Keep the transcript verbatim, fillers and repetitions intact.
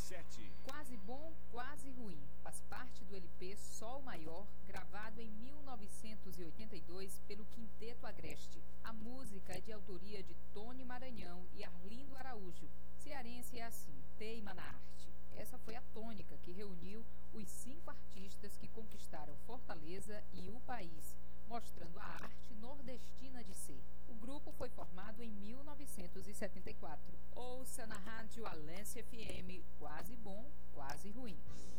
sete. Quase Bom, Quase Ruim faz parte do L P Sol Maior, gravado em mil novecentos e oitenta e dois pelo Quinteto Agreste. A música é de autoria de Tony Maranhão e Arlindo Araújo. Cearense é assim, teima na arte. Essa foi a tônica que reuniu os cinco artistas que conquistaram Fortaleza e o país, mostrando a arte nordestina de ser. O grupo foi formado em mil novecentos e setenta e quatro. Ouça na rádio Alense F M, Quase Bom, Quase Ruim.